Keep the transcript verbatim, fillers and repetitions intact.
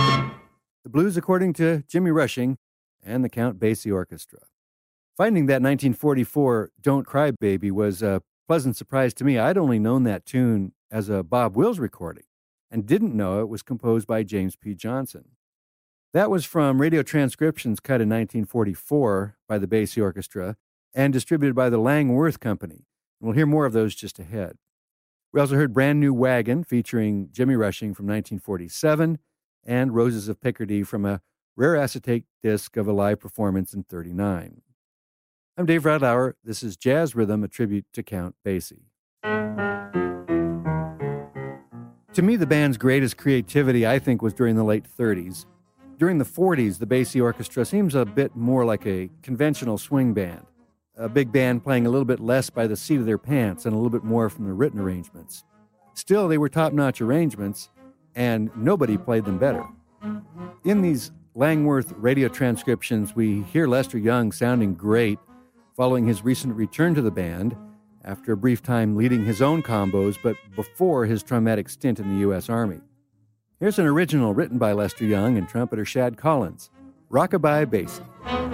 The blues according to Jimmy Rushing and the Count Basie Orchestra. Finding that nineteen forty-four Don't Cry Baby was a pleasant surprise to me. I'd only known that tune as a Bob Wills recording and didn't know it was composed by James P. Johnson. That was from radio transcriptions cut in nineteen forty-four by the Basie Orchestra and distributed by the Langworth Company. And we'll hear more of those just ahead. We also heard Brand New Wagon featuring Jimmy Rushing from nineteen forty-seven and Roses of Picardy from a rare acetate disc of a live performance in thirty-nine. I'm Dave Radlauer. This is Jazz Rhythm, a tribute to Count Basie. To me, the band's greatest creativity, I think, was during the late thirties. During the forties, the Basie Orchestra seems a bit more like a conventional swing band, a big band playing a little bit less by the seat of their pants and a little bit more from the written arrangements. Still, they were top-notch arrangements, and nobody played them better. In these Langworth radio transcriptions, we hear Lester Young sounding great following his recent return to the band after a brief time leading his own combos, but before his traumatic stint in the U S Army. Here's an original written by Lester Young and trumpeter Shad Collins, Rockabye Basie.